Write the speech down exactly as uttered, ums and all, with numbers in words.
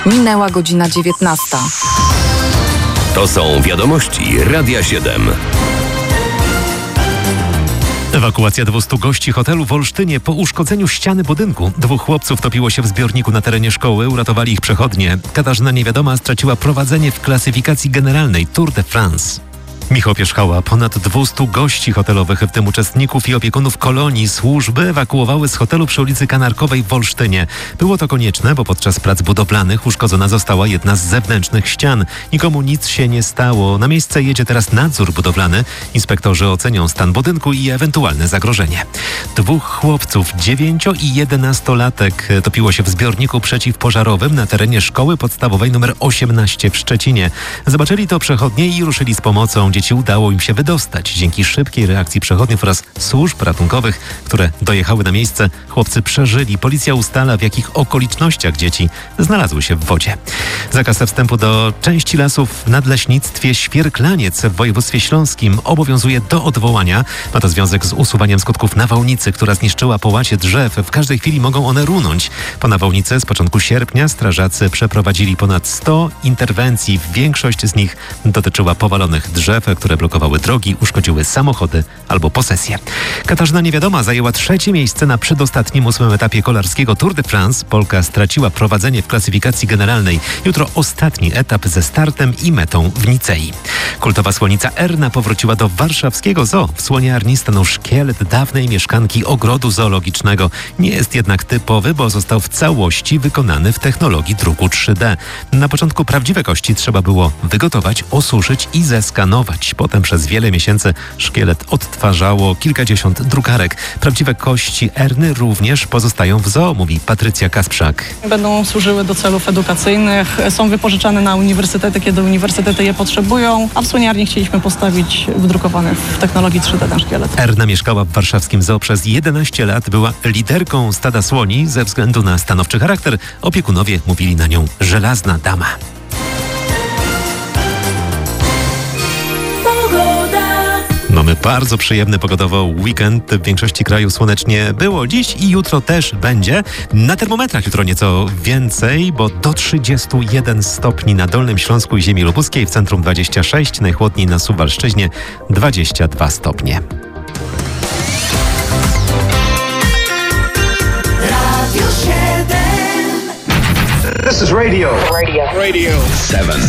Minęła godzina dziewiętnasta. To są wiadomości Radia siedem. Ewakuacja dwustu gości hotelu w Olsztynie po uszkodzeniu ściany budynku. Dwóch chłopców topiło się w zbiorniku na terenie szkoły, uratowali ich przechodnie. Katarzyna Niewiadoma straciła prowadzenie w klasyfikacji generalnej Tour de France. Michał Pierzchała, ponad dwustu gości hotelowych, w tym uczestników i opiekunów kolonii służby, ewakuowały z hotelu przy ulicy Kanarkowej w Olsztynie. Było to konieczne, bo podczas prac budowlanych uszkodzona została jedna z zewnętrznych ścian. Nikomu nic się nie stało. Na miejsce jedzie teraz nadzór budowlany. Inspektorzy ocenią stan budynku i ewentualne zagrożenie. Dwóch chłopców, dziewięcio- i jedenastolatek, topiło się w zbiorniku przeciwpożarowym na terenie szkoły podstawowej nr osiemnaście w Szczecinie. Zobaczyli to przechodnie i ruszyli z pomocą. Dzieci udało im się wydostać. Dzięki szybkiej reakcji przechodniów oraz służb ratunkowych, które dojechały na miejsce, chłopcy przeżyli. Policja ustala, w jakich okolicznościach dzieci znalazły się w wodzie. Zakaz wstępu do części lasów w nadleśnictwie Świerklaniec w województwie śląskim obowiązuje do odwołania. Ma to związek z usuwaniem skutków nawałnicy, która zniszczyła połacie drzew. W każdej chwili mogą one runąć. Po nawałnicy z początku sierpnia strażacy przeprowadzili ponad sto interwencji. Większość z nich dotyczyła powalonych drzew, które blokowały drogi, uszkodziły samochody albo posesje. Katarzyna Niewiadoma zajęła trzecie miejsce na przedostatnim ósmym etapie kolarskiego Tour de France. Polka straciła prowadzenie w klasyfikacji generalnej. Jutro ostatni etap ze startem i metą w Nicei. Kultowa słonica Erna powróciła do warszawskiego zoo. W słoniarni stanął szkielet dawnej mieszkanki ogrodu zoologicznego. Nie jest jednak typowy, bo został w całości wykonany w technologii druku trzy D. Na początku prawdziwe kości trzeba było wygotować, osuszyć i zeskanować. Potem przez wiele miesięcy szkielet odtwarzało kilkadziesiąt drukarek. Prawdziwe kości Erny również pozostają w zoo, mówi Patrycja Kasprzak. Będą służyły do celów edukacyjnych, są wypożyczane na uniwersytety, kiedy uniwersytety je potrzebują, a w słoniarni chcieliśmy postawić wydrukowany w technologii trzy D ten szkielet. Erna mieszkała w warszawskim zoo przez jedenaście lat, była liderką stada słoni. Ze względu na stanowczy charakter opiekunowie mówili na nią żelazna dama. Mamy bardzo przyjemny pogodowo weekend. W większości kraju słonecznie było dziś i jutro też będzie. Na termometrach jutro nieco więcej, bo do trzydziestu jeden stopni na Dolnym Śląsku i ziemi lubuskiej, w centrum dwadzieścia sześć, najchłodniej na Suwalszczyźnie dwadzieścia dwa stopnie. This is radio. Radio. Radio seven.